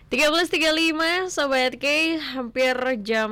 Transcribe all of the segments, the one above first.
13.35 Sobat K, hampir jam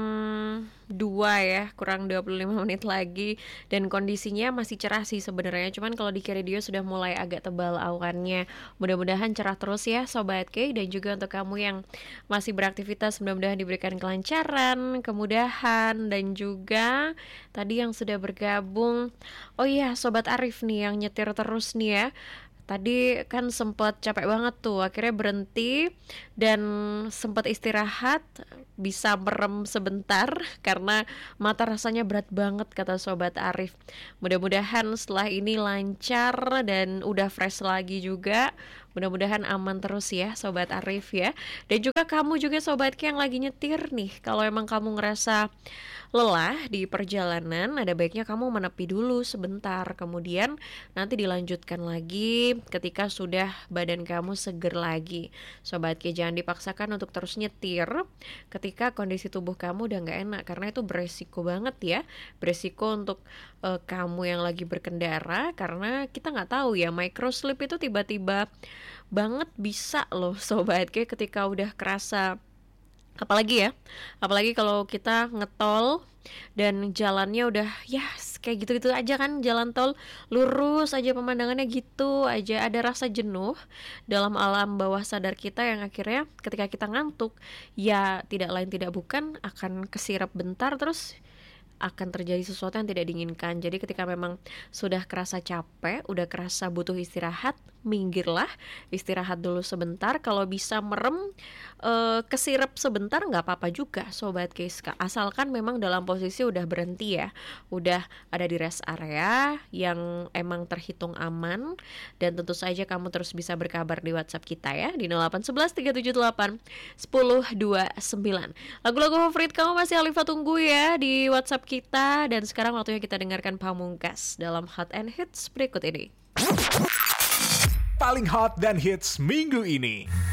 2 ya, kurang 25 menit lagi. Dan kondisinya masih cerah sih sebenarnya, cuman kalau di Kiridio sudah mulai agak tebal awannya. Mudah-mudahan cerah terus ya Sobat K. Dan juga untuk kamu yang masih beraktivitas, mudah-mudahan diberikan kelancaran, kemudahan. Dan juga tadi yang sudah bergabung, oh iya Sobat Arif nih yang nyetir terus nih ya. Tadi kan sempat capek banget tuh, akhirnya berhenti dan sempat istirahat, bisa merem sebentar karena mata rasanya berat banget kata Sobat Arif. Mudah-mudahan setelah ini lancar dan udah fresh lagi juga. Mudah-mudahan aman terus ya Sobat Arif ya. Dan juga kamu juga Sobat Ki yang lagi nyetir nih, kalau emang kamu ngerasa lelah di perjalanan, ada baiknya kamu menepi dulu sebentar, kemudian nanti dilanjutkan lagi ketika sudah badan kamu seger lagi. Sobat Ki, jangan dipaksakan untuk terus nyetir ketika kondisi tubuh kamu udah gak enak, karena itu beresiko banget ya. Beresiko untuk kamu yang lagi berkendara, karena kita gak tahu ya, microslip itu tiba-tiba banget bisa loh Sobat Ki ketika udah kerasa. Apalagi kalau kita ngetol dan jalannya udah ya kayak gitu-gitu aja kan, jalan tol lurus aja pemandangannya gitu aja, ada rasa jenuh dalam alam bawah sadar kita yang akhirnya ketika kita ngantuk ya tidak lain tidak bukan akan kesirep bentar, terus akan terjadi sesuatu yang tidak diinginkan. Jadi ketika memang sudah kerasa capek, udah kerasa butuh istirahat, minggirlah, istirahat dulu sebentar. Kalau bisa merem, kesirep sebentar nggak apa-apa juga Sobat Kiska, asalkan memang dalam posisi udah berhenti ya, udah ada di rest area yang emang terhitung aman. Dan tentu saja kamu terus bisa berkabar di WhatsApp kita ya, di 0811 378 1029. Lagu-lagu favorit kamu masih Alifa tunggu ya di WhatsApp kita. Dan sekarang waktunya kita dengarkan Pamungkas dalam Hot and Hits berikut ini. Paling hot dan hits minggu ini.